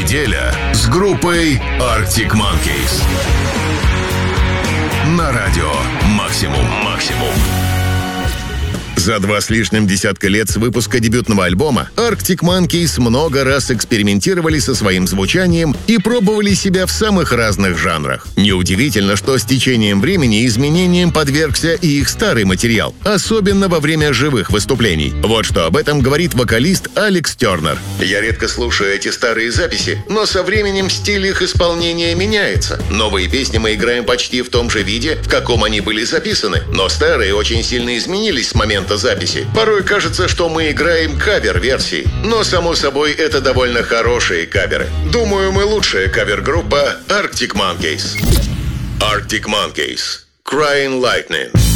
Неделя с группой Arctic Monkeys. На радио «Максимум». За 2 с лишним десятка лет с выпуска дебютного альбома Arctic Monkeys много раз экспериментировали со своим звучанием и пробовали себя в самых разных жанрах. Неудивительно, что с течением времени изменениям подвергся и их старый материал, особенно во время живых выступлений. Вот что об этом говорит вокалист Алекс Тернер. «Я редко слушаю эти старые записи, но со временем стиль их исполнения меняется. Новые песни мы играем почти в том же виде, в каком они были записаны, но старые очень сильно изменились с момента записи. Порой кажется, что мы играем кавер-версии, но, само собой, это довольно хорошие каверы. Думаю, мы лучшая кавер-группа Arctic Monkeys. Arctic Monkeys. Crying Lightning.